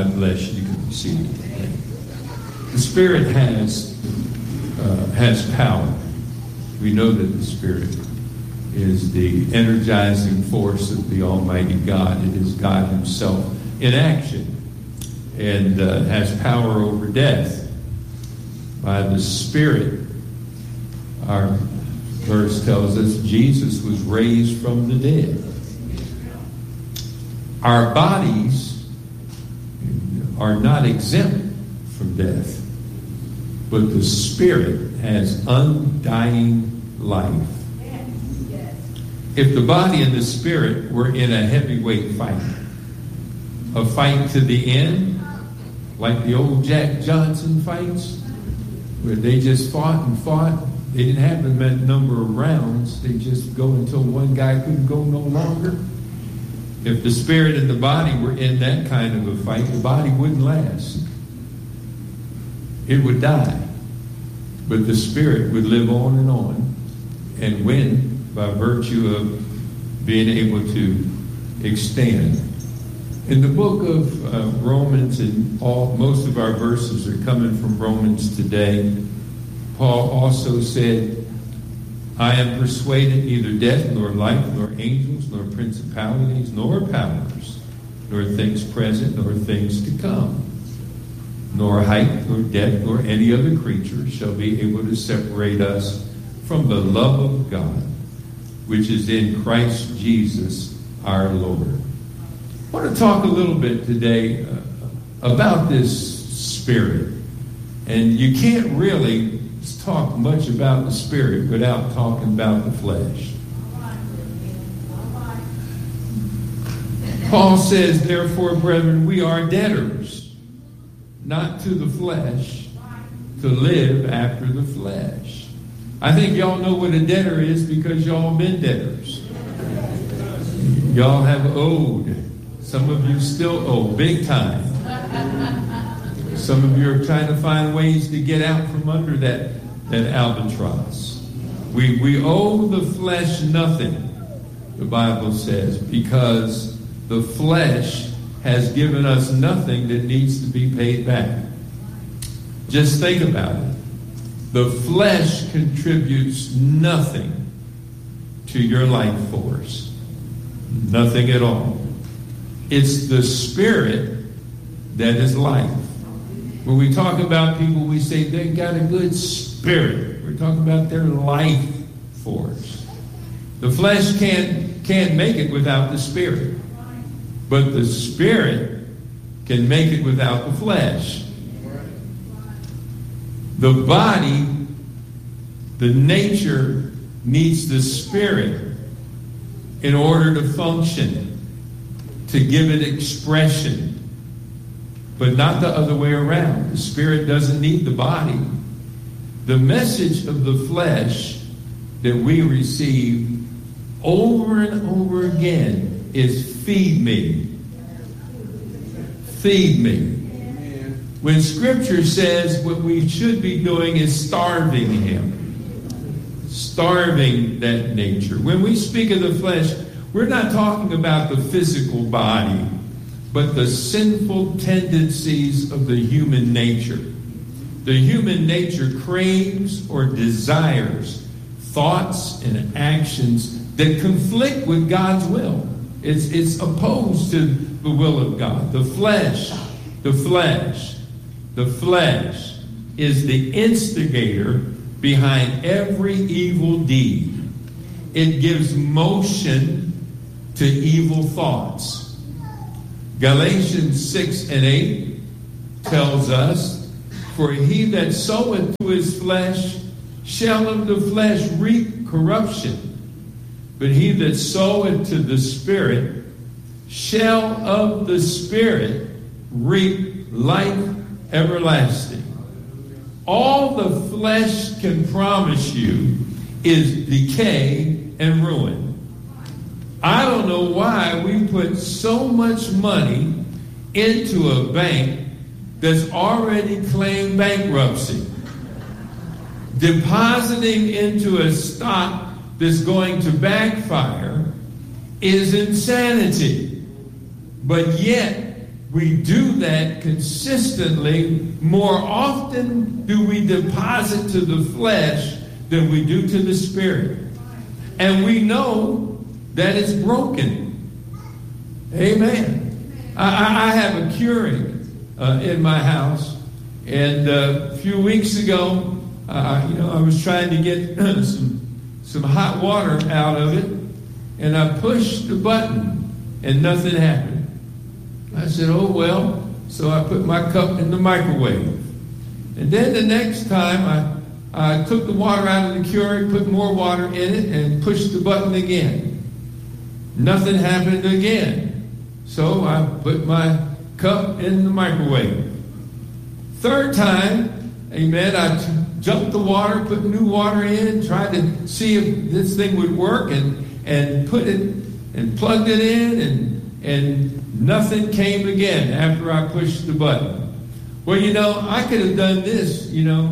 God bless you. You can be seated. The Spirit has power. We know that the Spirit is the energizing force of the Almighty God. It is God Himself in action, and has power over death. By the Spirit, our verse tells us Jesus was raised from the dead. Our bodies are not exempt from death, but the Spirit has undying life. If the body and the Spirit were in a heavyweight fight, a fight to the end, like the old Jack Johnson fights, where they just fought and fought, they didn't have the number of rounds, they just go until one guy couldn't go no longer. If the Spirit and the body were in that kind of a fight, the body wouldn't last. It would die. But the Spirit would live on and win by virtue of being able to extend. In the book of Romans, and most of our verses are coming from Romans today, Paul also said, I am persuaded neither death, nor life, nor angels, nor principalities, nor powers, nor things present, nor things to come, nor height, nor depth, nor any other creature shall be able to separate us from the love of God, which is in Christ Jesus our Lord. I want to talk a little bit today about this Spirit. And you can't really talk much about the Spirit without talking about the flesh. Paul says, therefore, brethren, we are debtors, not to the flesh, to live after the flesh. I think y'all know what a debtor is because y'all been debtors. Y'all have owed. Some of you still owe, big time. Some of you are trying to find ways to get out from under that albatross. We owe the flesh nothing, the Bible says, because the flesh has given us nothing that needs to be paid back. Just think about it. The flesh contributes nothing to your life force. Nothing at all. It's the Spirit that is life. When we talk about people, we say they got a good spirit. We're talking about their life force. The flesh can't make it without the Spirit. But the Spirit can make it without the flesh. The body, the nature, needs the Spirit in order to function, to give it expression, but not the other way around. The Spirit doesn't need the body. The message of the flesh that we receive over and over again is feed me. Feed me. When Scripture says what we should be doing is starving Him. Starving that nature. When we speak of the flesh, we're not talking about the physical body, but the sinful tendencies of the human nature. The human nature craves or desires thoughts and actions that conflict with God's will. It's opposed to the will of God. The flesh is the instigator behind every evil deed. It gives motion to evil thoughts. Galatians 6 and 8 tells us, for he that soweth to his flesh shall of the flesh reap corruption, but he that soweth to the Spirit shall of the Spirit reap life everlasting. All the flesh can promise you is decay and ruin. I don't know why we put so much money into a bank that's already claimed bankruptcy. Depositing into a stock that's going to backfire is insanity. But yet, we do that consistently, more often do we deposit to the flesh than we do to the spirit. And we know that it's broken. Amen. I have a Keurig in my house, and a few weeks ago, I was trying to get some hot water out of it, and I pushed the button, and nothing happened. I said, oh, well. So I put my cup in the microwave. And then the next time, I took the water out of the Keurig, put more water in it, and pushed the button again. Nothing happened again. So I put my cup in the microwave. Third time, amen, I jumped the water, put new water in, tried to see if this thing would work, and put it and plugged it in, and nothing came again after I pushed the button. Well, I could have done this,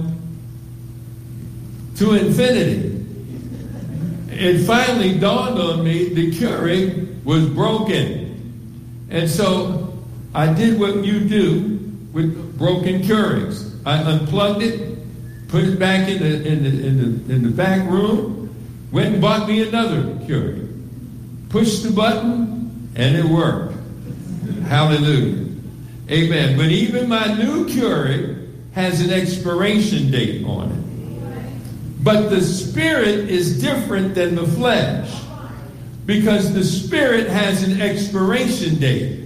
to infinity. It finally dawned on me the Keurig was broken. And so I did what you do with broken Keurigs. I unplugged it, put it back in the back room, went and bought me another Keurig. Pushed the button, and it worked. Hallelujah. Amen. But even my new Keurig has an expiration date on it. But the spirit is different than the flesh, because the spirit has an expiration date.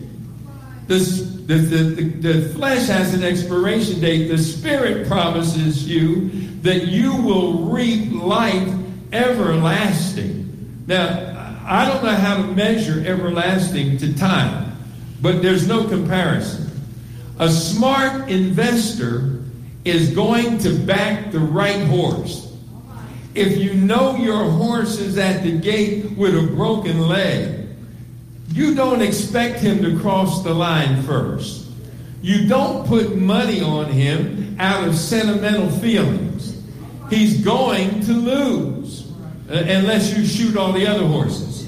The flesh has an expiration date. The spirit promises you that you will reap life everlasting. Now, I don't know how to measure everlasting to time, but there's no comparison. A smart investor is going to back the right horse. If you know your horse is at the gate with a broken leg, you don't expect him to cross the line first. You don't put money on him out of sentimental feelings. He's going to lose, unless you shoot all the other horses.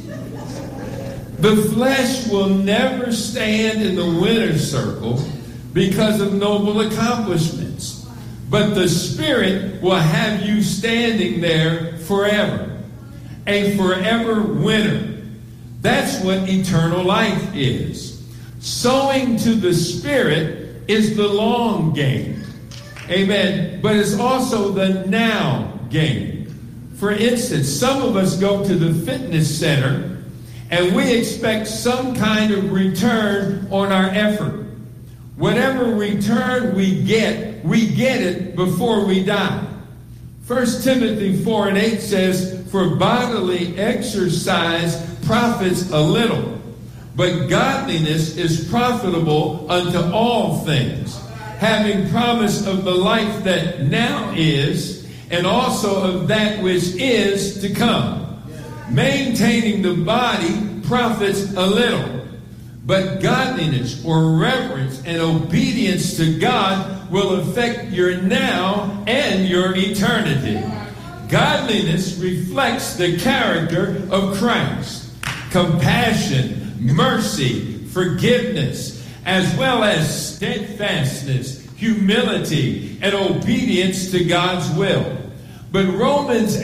The flesh will never stand in the winner's circle because of noble accomplishments. But the Spirit will have you standing there forever. A forever winner. That's what eternal life is. Sowing to the Spirit is the long game. Amen. But it's also the now game. For instance, some of us go to the fitness center and we expect some kind of return on our effort. Whatever return we get it before we die. 1 Timothy 4:8 says, for bodily exercise profits a little, but godliness is profitable unto all things, having promise of the life that now is, and also of that which is to come. Maintaining the body profits a little, but godliness or reverence and obedience to God will affect your now and your eternity. Godliness reflects the character of Christ. Compassion, mercy, forgiveness, as well as steadfastness, humility, and obedience to God's will. But Romans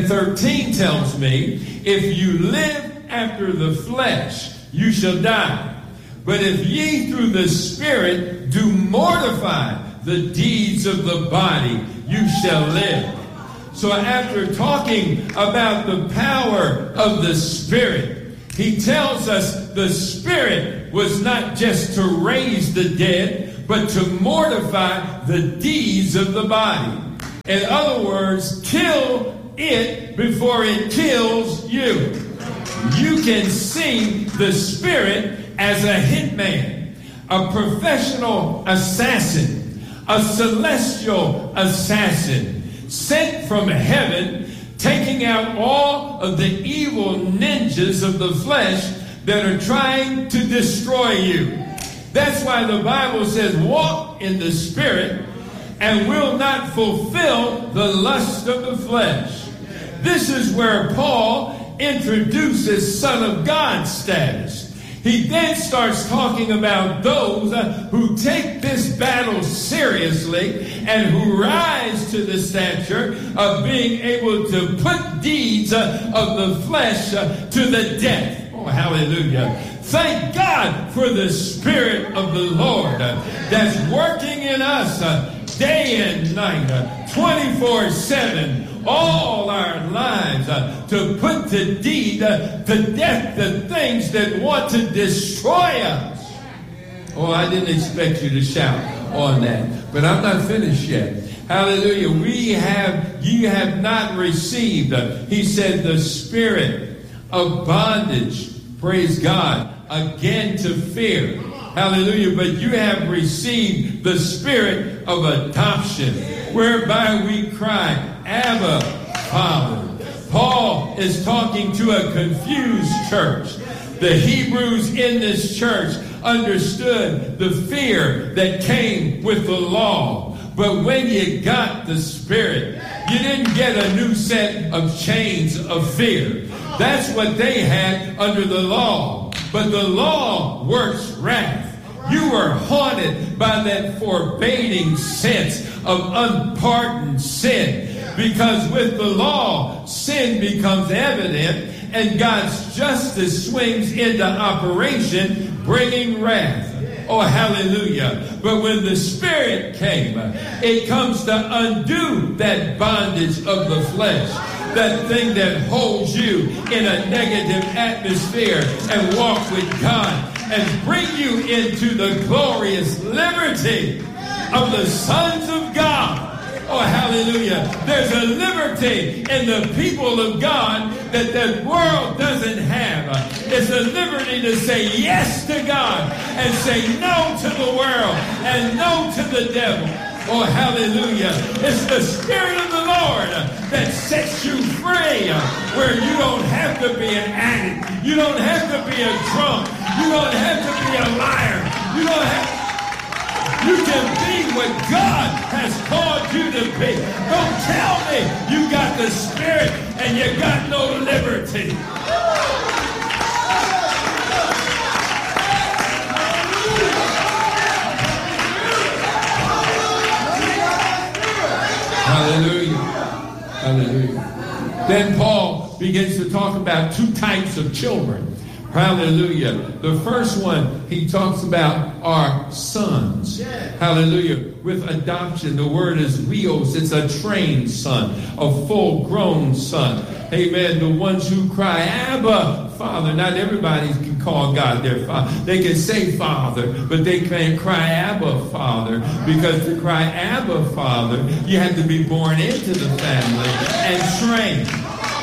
8:13 tells me, if you live after the flesh, you shall die. But if ye through the Spirit do mortify the deeds of the body, you shall live. So after talking about the power of the Spirit, he tells us the Spirit was not just to raise the dead, but to mortify the deeds of the body. In other words, kill it before it kills you. You can see the Spirit as a hitman, a professional assassin, a celestial assassin sent from heaven, taking out all of the evil ninjas of the flesh that are trying to destroy you. That's why the Bible says, walk in the Spirit and will not fulfill the lust of the flesh. This is where Paul introduces Son of God status. He then starts talking about those who take this battle seriously and who rise to the stature of being able to put deeds of the flesh to the death. Oh, hallelujah. Thank God for the Spirit of the Lord that's working in us day and night, 24/7. All our lives to put to deed, to death, the things that want to destroy us. Oh, I didn't expect you to shout on that, but I'm not finished yet. Hallelujah. You have not received, he said, the spirit of bondage, praise God, again to fear. Hallelujah. But you have received the spirit of adoption, whereby we cry, Abba, Father. Paul is talking to a confused church. The Hebrews in this church understood the fear that came with the law. But when you got the Spirit, you didn't get a new set of chains of fear. That's what they had under the law. But the law works wrath. You were haunted by that forbidding sense of unpardoned sin. Because with the law, sin becomes evident and God's justice swings into operation, bringing wrath. Oh, hallelujah. But when the Spirit came, it comes to undo that bondage of the flesh, that thing that holds you in a negative atmosphere, and walk with God and bring you into the glorious liberty of the sons of God. Oh, hallelujah. There's a liberty in the people of God that the world doesn't have. It's a liberty to say yes to God and say no to the world and no to the devil. Oh, hallelujah. It's the Spirit of the Lord that sets you free, where you don't have to be an addict. You don't have to be a drunk. You don't have to be a liar. You can be what God has called you to be. Don't tell me you got the Spirit and you got no liberty. Hallelujah. Hallelujah. Then Paul begins to talk about two types of children. Hallelujah. The first one he talks about are sons. Hallelujah. With adoption, the word is huios. It's a trained son, a full-grown son. Amen. The ones who cry, Abba, Father. Not everybody can call God their Father. They can say Father, but they can't cry Abba, Father. Because to cry Abba, Father, you have to be born into the family and trained.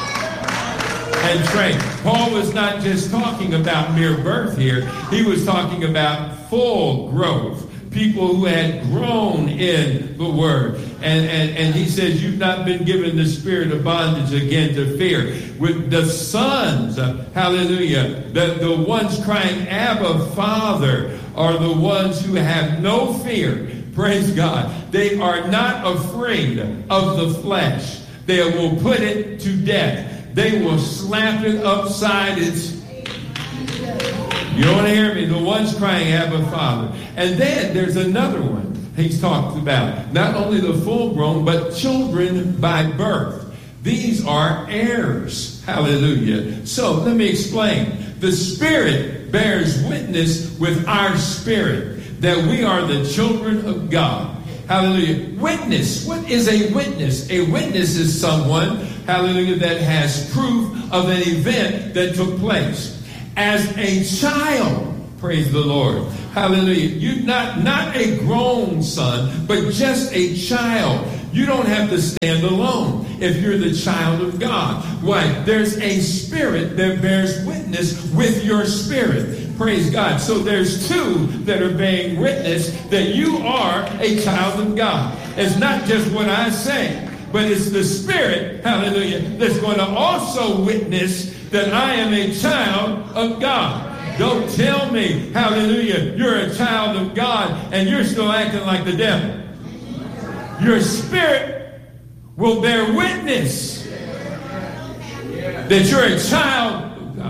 Paul was not just talking about mere birth here. He was talking about full growth. People who had grown in the word. And he says, you've not been given the spirit of bondage again to fear. With the sons, hallelujah, the ones crying, Abba, Father, are the ones who have no fear. Praise God. They are not afraid of the flesh. They will put it to death. They will slap it upside its... You don't want to hear me? The ones crying, Abba, Father. And then there's another one he's talked about. Not only the full-grown, but children by birth. These are heirs. Hallelujah. So let me explain. The Spirit bears witness with our spirit that we are the children of God. Hallelujah. Witness. What is a witness? A witness is someone, hallelujah, that has proof of an event that took place. As a child, praise the Lord. Hallelujah. You're not a grown son, but just a child. You don't have to stand alone if you're the child of God. Why? There's a spirit that bears witness with your spirit. Praise God. So there's two that are bearing witness that you are a child of God. It's not just what I say, but it's the Spirit, hallelujah, that's going to also witness that I am a child of God. Don't tell me, hallelujah, you're a child of God and you're still acting like the devil. Your spirit will bear witness that you're a child of God. Oh,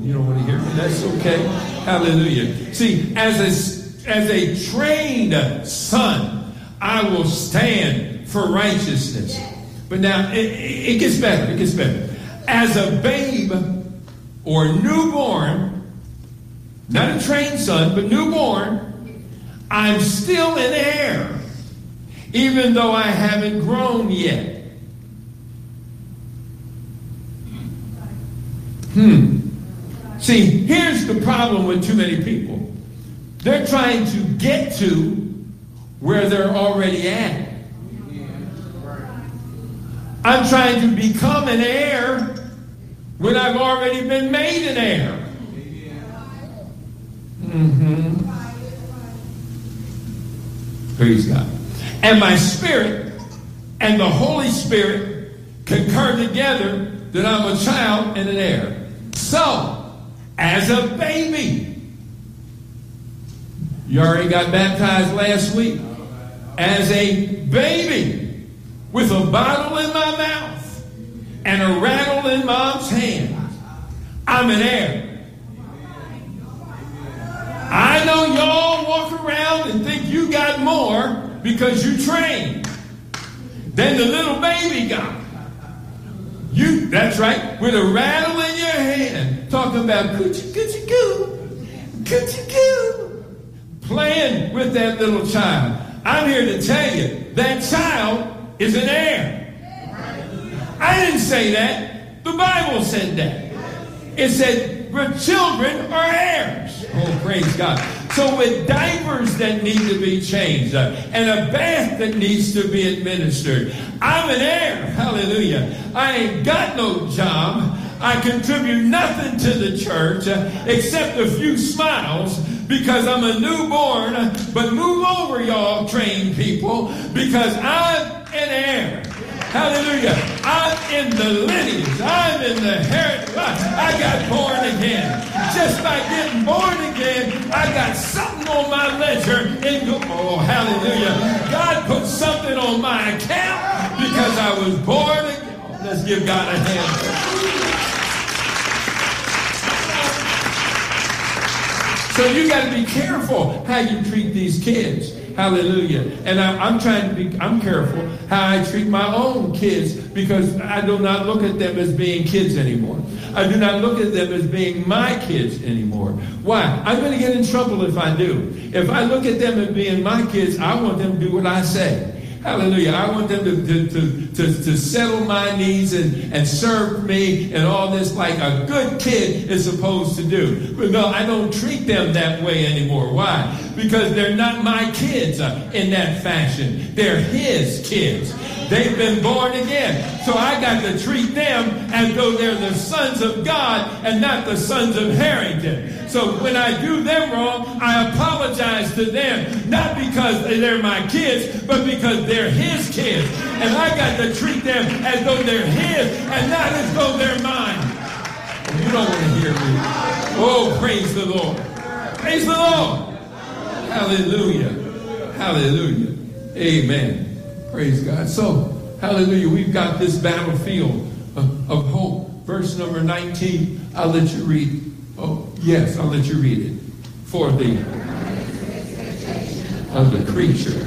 You don't want to hear me? That's okay. Hallelujah. See, as a trained son, I will stand for righteousness. But now, it gets better. It gets better. As a babe or newborn, not a trained son, but newborn, I'm still an heir, even though I haven't grown yet. See, here's the problem with too many people. They're trying to get to where they're already at. I'm trying to become an heir when I've already been made an heir. Praise God. And my spirit and the Holy Spirit concur together that I'm a child and an heir. So, as a baby, you already got baptized last week. As a baby, with a bottle in my mouth and a rattle in mom's hand, I'm an heir. I know y'all walk around and think you got more because you trained than the little baby got. That's right, with a rattle in your hand, talking about coochie coochie coo, coochie coo, playing with that little child. I'm here to tell you, that child is an heir. I didn't say that. The Bible said that. It said, "The children are heirs." Oh, praise God. So with diapers that need to be changed and a bath that needs to be administered, I'm an heir. Hallelujah. I ain't got no job. I contribute nothing to the church except a few smiles because I'm a newborn. But move over, y'all trained people, because I'm an heir. Hallelujah. I'm in the lineage. I'm in the heritage. I got born again. Just by getting born again, I got something on my ledger. Oh, hallelujah. God put something on my account because I was born again. Let's give God a hand. So you got to be careful how you treat these kids. Hallelujah. And I'm careful how I treat my own kids, because I do not look at them as being kids anymore. I do not look at them as being my kids anymore. Why? I'm going to get in trouble if I do. If I look at them as being my kids, I want them to do what I say. Hallelujah. I want them to settle my needs and serve me and all this like a good kid is supposed to do. But no, I don't treat them that way anymore. Why? Because they're not my kids in that fashion. They're his kids. They've been born again. So I got to treat them as though they're the sons of God and not the sons of Harrington. So when I do them wrong, I apologize to them, not because they're my kids, but because they're his kids. And I got to treat them as though they're his and not as though they're mine. You don't want to hear me. Oh, praise the Lord. Praise the Lord. Hallelujah. Hallelujah. Amen. Praise God. So, hallelujah, we've got this battlefield of hope. Verse number 19, I'll let you read. Oh, yes, I'll let you read it. For the creature.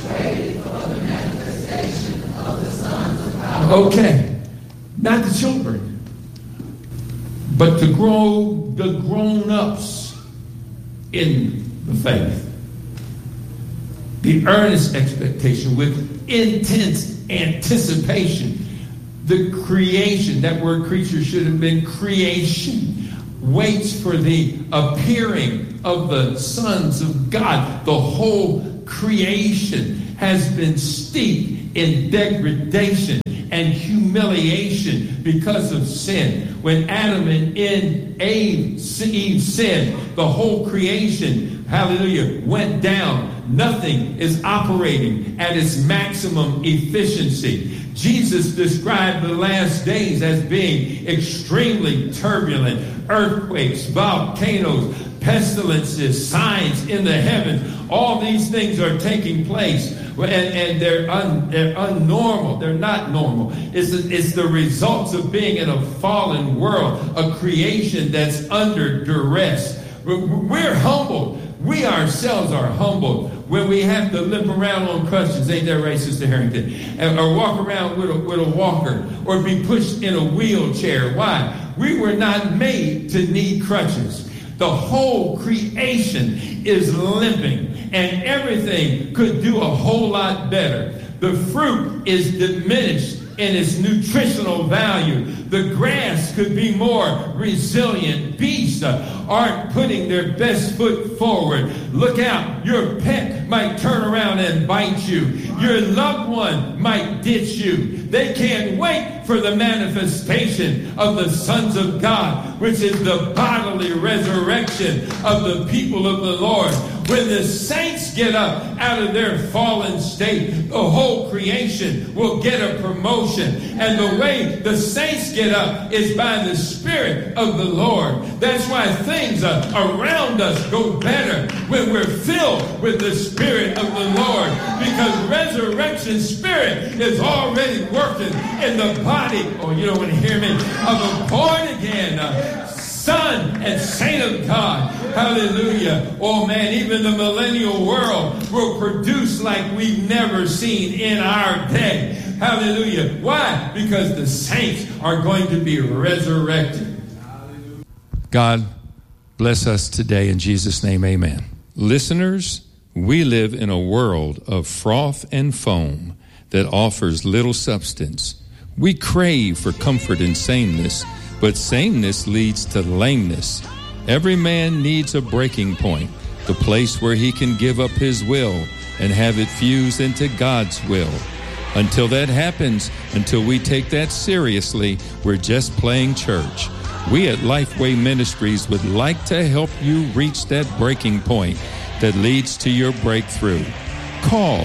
Okay, not the children, but to grow the grown-ups in the faith. The earnest expectation with intense anticipation. The creation, that word creature should have been creation, waits for the appearing of the sons of God. The whole creation has been steeped in degradation and humiliation because of sin. When Adam and Eve sinned, the whole creation, hallelujah, went down. Nothing is operating at its maximum efficiency. Jesus described the last days as being extremely turbulent. Earthquakes, volcanoes, pestilences, signs in the heavens. All these things are taking place. And they're unnormal. They're not normal. It's the results of being in a fallen world, a creation that's under duress. We're humbled. We ourselves are humbled when we have to limp around on crutches, ain't that right, Sister Harrington? Or walk around with a walker, or be pushed in a wheelchair. Why? We were not made to need crutches. The whole creation is limping, and everything could do a whole lot better. The fruit is diminished in its nutritional value. The grass could be more resilient. Beasts aren't putting their best foot forward. Look out. Your pet might turn around and bite you. Your loved one might ditch you. They can't wait for the manifestation of the sons of God, which is the bodily resurrection of the people of the Lord. When the saints get up out of their fallen state, the whole creation will get a promotion. And the way the saints get up is by the Spirit of the Lord. That's why things around us go better when we're filled with the Spirit of the Lord. Because resurrection spirit is already working in the body, oh, you don't want to hear me, of a born-again son and saint of God. Hallelujah. Oh man, even the millennial world will produce like we've never seen in our day. Hallelujah. Why? Because the saints are going to be resurrected. God bless us today in Jesus' name, amen. Listeners, we live in a world of froth and foam that offers little substance. We crave for comfort and sameness, but sameness leads to lameness. Every man needs a breaking point, the place where he can give up his will and have it fused into God's will. Until that happens, until we take that seriously, we're just playing church. We at Lifeway Ministries would like to help you reach that breaking point that leads to your breakthrough. Call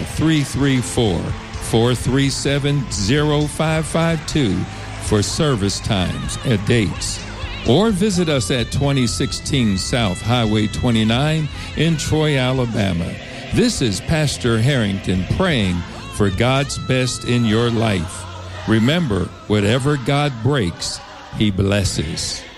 334-437-0552 for service times and dates. Or visit us at 2016 South Highway 29 in Troy, Alabama. This is Pastor Harrington praying for God's best in your life. Remember, whatever God breaks, He blesses.